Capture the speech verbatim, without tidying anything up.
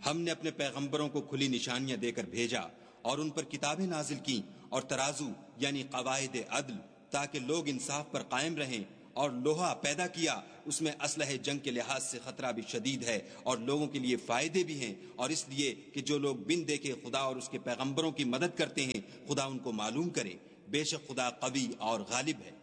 हमने अपने पैगंबरों को खुली निशानियां देकर भेजा और उन पर किताबें नाजिल की और तराजू यानी कवायद अदल, ताकि लोग इंसाफ पर कायम रहें। और लोहा पैदा किया, उसमें असलह जंग के लिहाज से खतरा भी शदीद है और लोगों के लिए फायदे भी हैं, और इसलिए कि जो लोग बिन देखे खुदा और उसके पैगंबरों की मदद करते हैं, खुदा उनको मालूम करे। बेशक खुदा कवी और गालिब है।